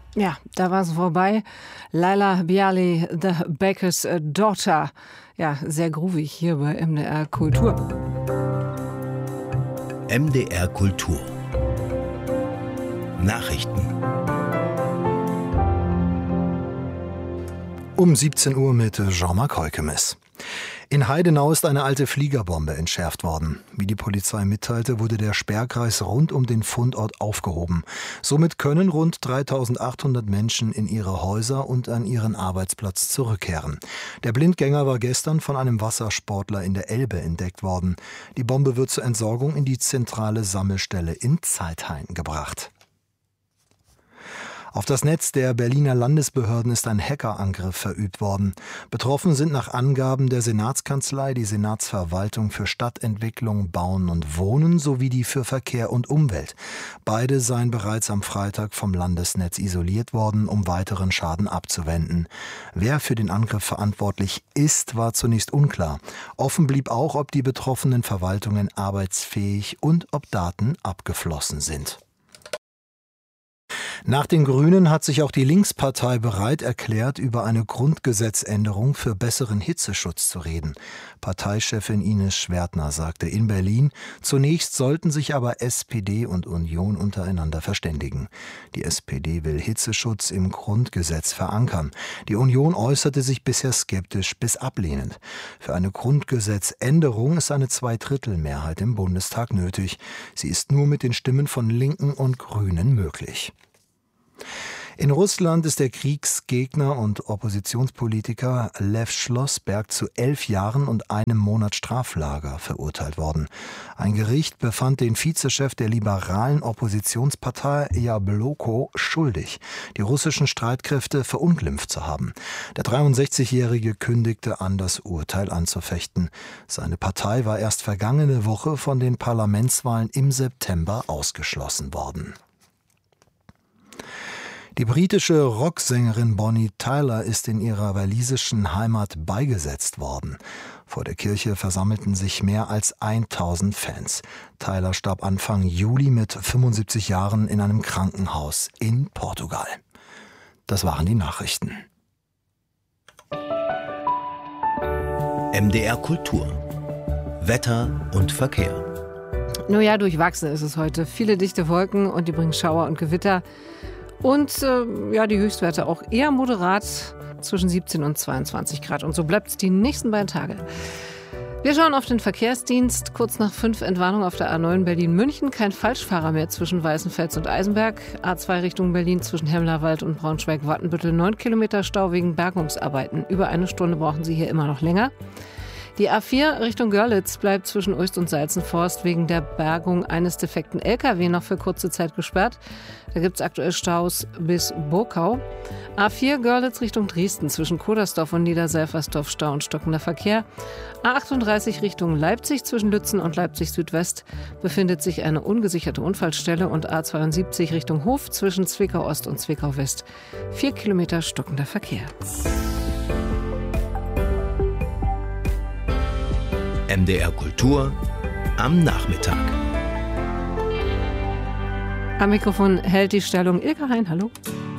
Ja, da war es vorbei. Laila Bialy, The Baker's Daughter. Ja, sehr groovig hier bei MDR Kultur. MDR Kultur. Nachrichten. Um 17 Uhr mit Jean-Marc Heukemes. In Heidenau ist eine alte Fliegerbombe entschärft worden. Wie die Polizei mitteilte, wurde der Sperrkreis rund um den Fundort aufgehoben. Somit können rund 3.800 Menschen in ihre Häuser und an ihren Arbeitsplatz zurückkehren. Der Blindgänger war gestern von einem Wassersportler in der Elbe entdeckt worden. Die Bombe wird zur Entsorgung in die zentrale Sammelstelle in Zeithain gebracht. Auf das Netz der Berliner Landesbehörden ist ein Hackerangriff verübt worden. Betroffen sind nach Angaben der Senatskanzlei die Senatsverwaltung für Stadtentwicklung, Bauen und Wohnen sowie die für Verkehr und Umwelt. Beide seien bereits am Freitag vom Landesnetz isoliert worden, um weiteren Schaden abzuwenden. Wer für den Angriff verantwortlich ist, war zunächst unklar. Offen blieb auch, ob die betroffenen Verwaltungen arbeitsfähig und ob Daten abgeflossen sind. Nach den Grünen hat sich auch die Linkspartei bereit erklärt, über eine Grundgesetzänderung für besseren Hitzeschutz zu reden. Parteichefin Ines Schwertner sagte in Berlin, zunächst sollten sich aber SPD und Union untereinander verständigen. Die SPD will Hitzeschutz im Grundgesetz verankern. Die Union äußerte sich bisher skeptisch bis ablehnend. Für eine Grundgesetzänderung ist eine Zweidrittelmehrheit im Bundestag nötig. Sie ist nur mit den Stimmen von Linken und Grünen möglich. In Russland ist der Kriegsgegner und Oppositionspolitiker Lew Schlossberg zu 11 Jahren und einem Monat Straflager verurteilt worden. Ein Gericht befand den Vizechef der liberalen Oppositionspartei Jabloko schuldig, die russischen Streitkräfte verunglimpft zu haben. Der 63-Jährige kündigte an, das Urteil anzufechten. Seine Partei war erst vergangene Woche von den Parlamentswahlen im September ausgeschlossen worden. Die britische Rocksängerin Bonnie Tyler ist in ihrer walisischen Heimat beigesetzt worden. Vor der Kirche versammelten sich mehr als 1000 Fans. Tyler starb Anfang Juli mit 75 Jahren in einem Krankenhaus in Portugal. Das waren die Nachrichten. MDR Kultur. Wetter und Verkehr. Nur ja, durchwachsen ist es heute. Viele dichte Wolken und die bringen Schauer und Gewitter. Und die Höchstwerte auch eher moderat zwischen 17 und 22 Grad. Und so bleibt es die nächsten beiden Tage. Wir schauen auf den Verkehrsdienst. Kurz nach 5 Entwarnung auf der A9 Berlin-München. Kein Falschfahrer mehr zwischen Weißenfels und Eisenberg. A2 Richtung Berlin zwischen Hemlerwald und Braunschweig-Wattenbüttel. 9 Kilometer Stau wegen Bergungsarbeiten. Über eine Stunde brauchen Sie hier immer noch länger. Die A4 Richtung Görlitz bleibt zwischen Ust und Salzenforst wegen der Bergung eines defekten LKW noch für kurze Zeit gesperrt. Da gibt es aktuell Staus bis Burkau. A4 Görlitz Richtung Dresden zwischen Kodersdorf und Niederselfersdorf Stau und stockender Verkehr. A38 Richtung Leipzig zwischen Lützen und Leipzig Südwest befindet sich eine ungesicherte Unfallstelle und A72 Richtung Hof zwischen Zwickau Ost und Zwickau West. 4 Kilometer stockender Verkehr. MDR Kultur am Nachmittag. Am Mikrofon hält die Stellung Ilka Hein. Hallo.